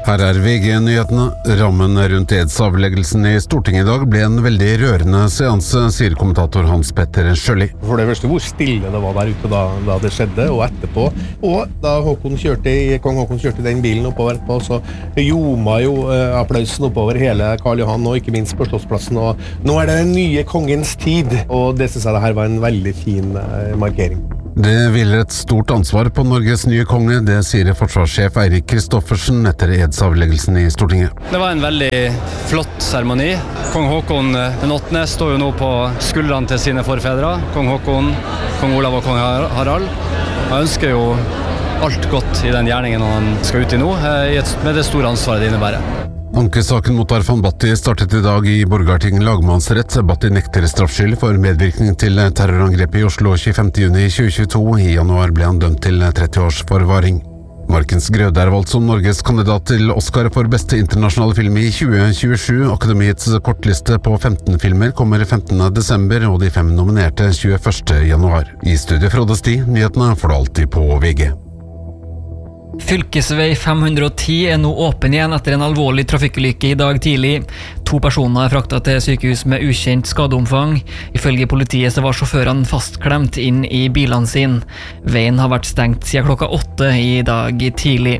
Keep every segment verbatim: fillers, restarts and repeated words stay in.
Her er V G-nyhetene. Rammen rundt edsavleggelsen i Stortinget i dag ble en veldig rørende seanse, sier kommentator Hans Petter Sjølli. For det første hvor stille det var der ute da, da det skjedde, og etterpå. Og da Håkon kjørte, kong Håkon kjørte den bilen oppover etterpå, så gjorde jo eh, applausen oppover hele Karl Johan, og ikke minst på Slottsplassen. Og nå er det den nye kongens tid, og det synes jeg det her var en veldig fin eh, markering. Det hviler et stort ansvar på Norges nye konge, det sier forsvarssjef Eirik Kristoffersen etter edsavleggelsen i Stortinget. Det var en veldig flott seremoni. Kong Håkon den åttende står jo nå på skuldrene til sine forfedre. Kong Håkon, kong Olav og kong Harald. Jeg ønsker jo alt godt i den gjerningen han skal ut i nå, med det store ansvaret det innebærer. Ankesaken mot Arfan Bhatti startet i dag i Borgarting lagmannsrett. Bhatti nekter straffskyld for medvirkning til terrorangrepet i Oslo tjuefemte juni tjue tjueto. I januar ble han dømt til tretti års forvaring. Markens Grøde er valgt som Norges kandidat til Oscar for beste internasjonale film i tjue tjuesju. Akademiets kortliste på femten filmer kommer femtende desember, og de fem nominerte tjueførste januar. I studiet Frode Sti, nyhetene får du alltid på V G. Fylkesvei fem hundre og ti er nå åpen igjen etter en alvorlig trafikkulykke i dag tidlig. To personer er fraktet til sykehus med ukjent skadeomfang. Ifølge politiet så var sjåførene fastklemt inn i bilene sine. Veien har vært stengt siden klokka åtte i dag tidlig.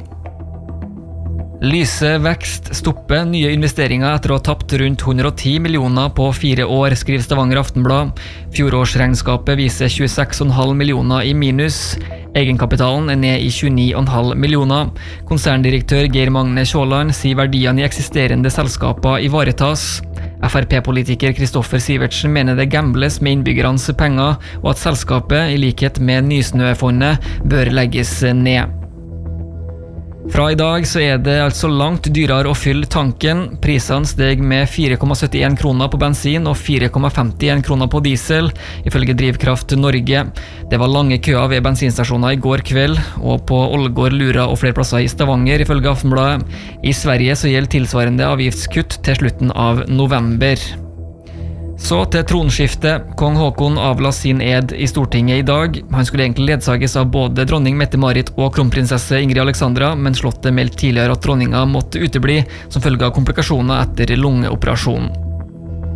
Lyse vekst stopper nye investeringer etter å ha tapt rundt hundre og ti millioner på fire år, skriver Stavanger Aftenblad. Fjorårsregnskapet viser tjueseks komma fem millioner i minus. Egenkapitalen er ned i tjueni komma fem millioner. Konserndirektør Geir Magne Sjåland sier verdiene i eksisterende selskaper ivaretas. F R P-politiker Kristoffer Sivertsen mener det gambles med innbyggernes penger, og at selskapet, i likhet med Nysnøfondet, bør legges ned. Fra i dag så er det altså langt dyrere å fylle tanken. Prisene steg med fire komma syttien kroner på bensin og fire komma femtien kroner på diesel, ifølge Drivkraft Norge. Det var lange køer ved bensinstasjoner i går kveld, og på Ålgård, Lura og flere plasser i Stavanger, ifølge Aftenbladet. I Sverige så gjelder tilsvarende avgiftskutt til slutten av november. Så til tronskiftet. Kong Håkon avla sin ed i Stortinget i dag. Han skulle egentlig ledsages av både dronning Mette-Marit og kronprinsesse Ingrid Alexandra, men slottet meldte tidligere at dronninga måtte utebli som følge av komplikasjoner etter lungeoperasjonen.